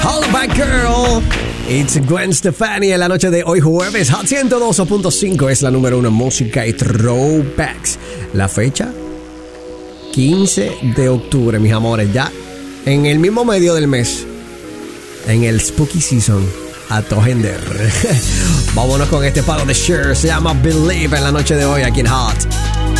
All Back Girl. It's Gwen Stefani en la noche de hoy jueves. Hot 102.5 es la número 1 en música y throwbacks. La fecha 15 de octubre, mis amores. Ya en el mismo medio del mes, en el Spooky Season, a tojender. Vámonos con este palo de Cher. Se llama Believe en la noche de hoy aquí en Hot.